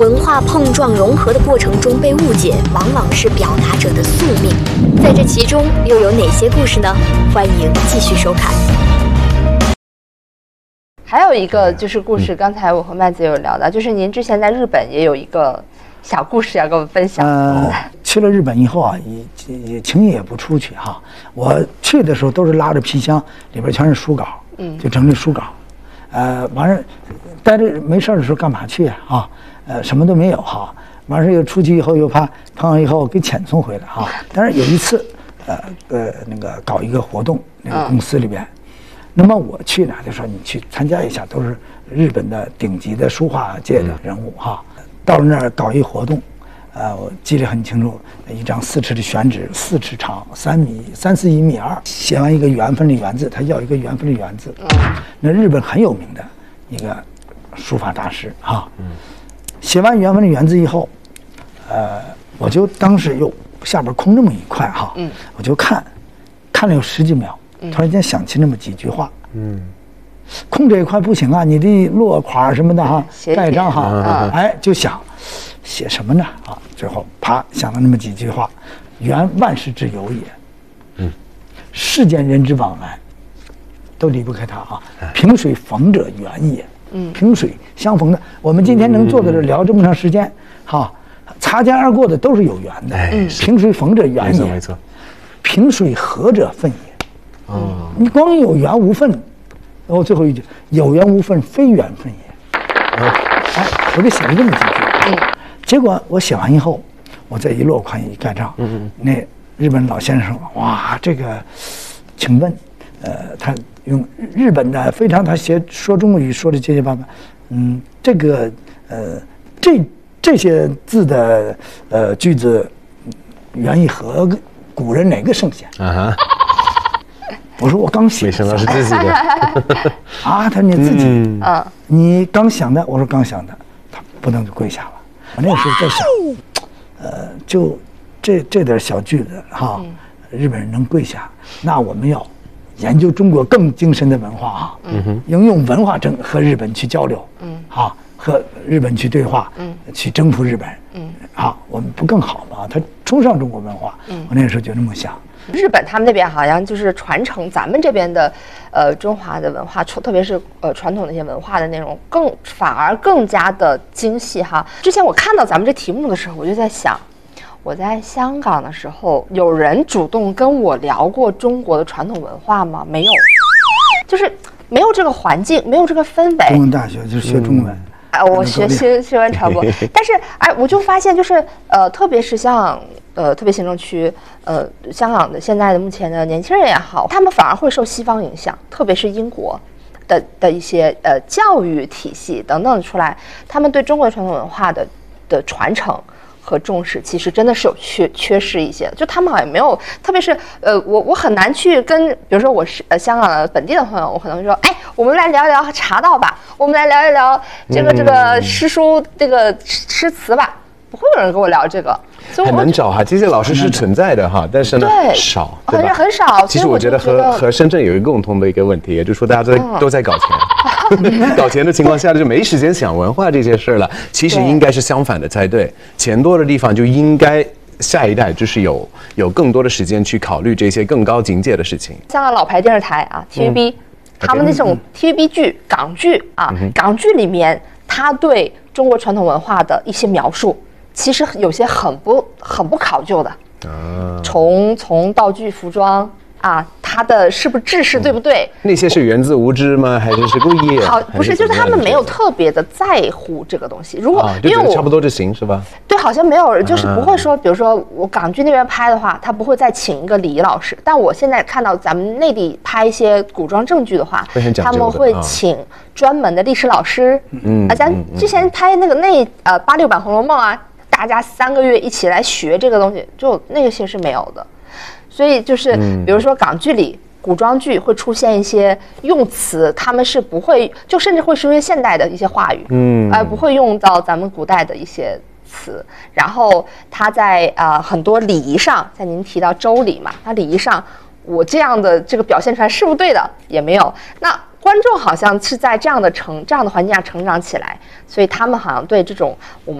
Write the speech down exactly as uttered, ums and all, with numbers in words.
文化碰撞融合的过程中被误解，往往是表达者的宿命。在这其中又有哪些故事呢？欢迎继续收看。 还有一个就是故事，刚才我和麦子有聊到，就是您之前在日本也有一个小故事要跟我们分享。 呃，去了日本以后啊，也也轻易也不出去哈。我去的时候都是拉着皮箱，里边全是书稿，嗯，就整理书稿。呃，完事待着没事的时候干嘛去啊？呃，什么都没有哈。完事又出去以后又怕碰上以后给遣送回来哈。但是有一次，呃呃那个搞一个活动，那个公司里边。那么我去呢，就说你去参加一下，都是日本的顶级的书画界的人物哈。到了那儿搞一活动，呃，我记得很清楚，一张四尺的宣纸，四尺长，三米三四一米二，写完一个缘分的缘字，他要一个缘分的缘字。那日本很有名的一个书法大师哈。写完缘分的缘字以后，呃，我就当时又下边空这么一块哈，我就看，看了有十几秒。突然间想起那么几句话，嗯，空这一块不行啊，你的落款什么的哈，盖章哈，啊、哎，就想写什么呢啊？最后啪想了那么几句话：缘万事之由也，嗯，世间人之往来，都离不开它啊。萍水逢者缘也，嗯，萍水相逢的，我们今天能坐在这聊这么长时间，哈，擦肩而过的都是有缘的，嗯，萍水逢者缘也，没错没错，萍水合者分也。哦，你光有缘无分，然后最后一句有缘无分非缘分也。哦，哎，我就写了这么几句。嗯，结果我写完以后，我再一落款一盖章，嗯嗯，那日本老先生说：“哇，这个，请问，呃，他用日本的非常他写说中国语说的结结巴巴，嗯，这个呃这这些字的呃句子，源于和古人哪个圣贤？”啊哈。我说我刚写， 没想到是自己的啊！他说你自己，嗯，你刚想的，我说刚想的，他不能就跪下了。我那时候在想，呃，就这这点小句子哈，日本人能跪下，那我们要研究中国更精深的文化啊，嗯哼，应用文化征和日本去交流，嗯，啊，和日本去对话，嗯，去征服日本，嗯，好，我们不更好吗？他崇尚中国文化，嗯，我那时候就那么想。 日本他们那边好像就是传承咱们这边的，呃，中华的文化，特别是呃传统的一些文化的内容，更反而更加的精细哈。之前我看到咱们这题目的时候，我就在想，我在香港的时候，有人主动跟我聊过中国的传统文化吗？没有，就是没有这个环境，没有这个氛围。 中文大学就是学中文。嗯哎，我学新新闻传播，但是哎，我就发现就是呃，特别是像呃，特别行政区呃，香港的现在的目前的年轻人也好，他们反而会受西方影响，特别是英国的的一些呃教育体系等等出来，他们对中国传统文化的的传承和重视，其实真的是有缺缺失一些，就他们好像没有，特别是呃，我我很难去跟，比如说我是呃香港的本地的朋友，我可能会说，哎，我们来聊一聊茶道吧，我们来聊一聊这个这个诗书这个诗词吧，不会有人跟我聊这个， 所以很难找哈，这些老师是存在的哈，但是呢少， 对吧？很少。 其实我觉得和和深圳有一个共同的一个问题，也就是说大家都在、嗯、都在搞钱。搞钱的情况下就没时间想文化这些事了，其实应该是相反的才对。钱多的地方就应该下一代就是有有更多的时间去考虑这些更高境界的事情。 香港老牌电视台啊 ，T V B，、嗯、他们那种 T V B 剧、港剧啊，嗯、港剧里面他对中国传统文化的一些描述，其实有些很不很不考究的。啊，从从道具、服装。啊，他的是不是制式对不对？ 嗯、那些是源自无知吗？还是是故意？ 好，不是，就是他们没有特别的在乎这个东西。如果、啊、 因为我差不多就行是吧？ 对，好像没有人，就是不会说，比如说我港剧那边拍的话，他不会再请一个礼仪老师。但我现在看到咱们内地拍一些古装正剧的话，他们会请专门的历史老师。嗯啊，咱之前拍那个那呃八六版《红楼梦》啊，大家三个月一起来学这个东西，就那些是没有的。所以就是，比如说港剧里、古装剧会出现一些用词，他们是不会，就甚至会出现现代的一些话语，嗯，而、呃、不会用到咱们古代的一些词。然后他在啊、呃、很多礼仪上，在您提到周礼嘛，他礼仪上，我这样的这个表现出来是不是对的？也没有。那观众好像是在这样的成这样的环境下成长起来，所以他们好像对这种我们